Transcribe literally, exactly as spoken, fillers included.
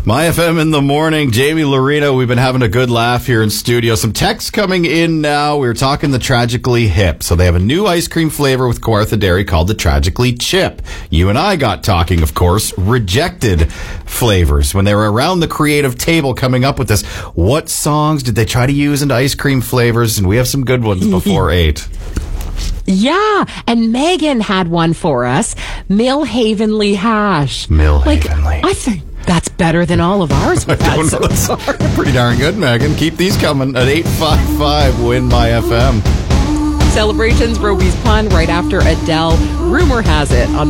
My F M in the morning. Jamie Lorino, we've been having a good laugh here in studio. Some texts coming in now. We were talking the Tragically Hip. So they have a new ice cream flavor with Kawartha Dairy called the Tragically Chip. You and I got talking, of course, rejected flavors. When they were around the creative table coming up with this, what songs did they try to use into ice cream flavors? And we have some good ones before eight. Yeah, and Megan had one for us. Millhavenly Hash. Millhavenly. Like, I think that's better than all of ours we've had so far. Pretty darn good, Megan. Keep these coming at eight five five. Win My F M. Celebrations, Roby's Pun, right after Adele. Rumor has it on